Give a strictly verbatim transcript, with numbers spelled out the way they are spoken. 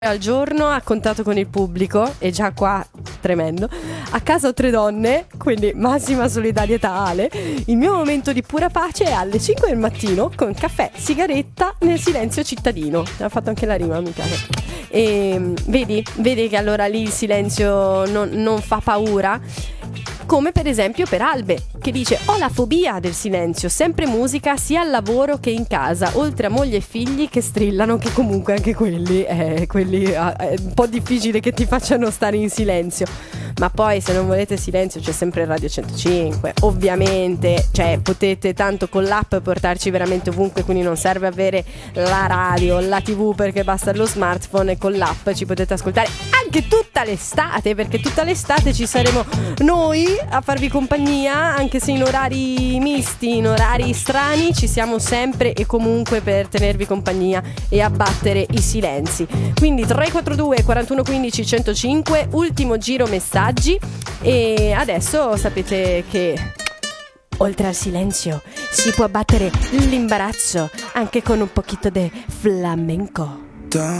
al giorno a contatto con il pubblico, e già qua tremendo. A casa ho tre donne, quindi massima solidarietà Ale. Il mio momento di pura pace è alle cinque del mattino con caffè, sigaretta nel silenzio cittadino. Ha fatto anche la rima, mi piace. E vedi, vedi che allora lì il silenzio non, non fa paura. Come per esempio per Albe, che dice: ho la fobia del silenzio, sempre musica sia al lavoro che in casa, oltre a moglie e figli che strillano, che comunque anche quelli, eh, quelli eh, è un po' difficile che ti facciano stare in silenzio. Ma poi se non volete silenzio c'è sempre il Radio centocinque, ovviamente, cioè potete tanto con l'app portarci veramente ovunque, quindi non serve avere la radio, la tv, perché basta lo smartphone, e con l'app ci potete ascoltare anche tutta l'estate, perché tutta l'estate ci saremo noi a farvi compagnia, anche se in orari misti, in orari strani, ci siamo sempre e comunque per tenervi compagnia e abbattere i silenzi. Quindi tre quattro due quarantuno quindici centocinque, ultimo giro messaggi. E adesso sapete che oltre al silenzio si può abbattere l'imbarazzo anche con un pochino di flamenco.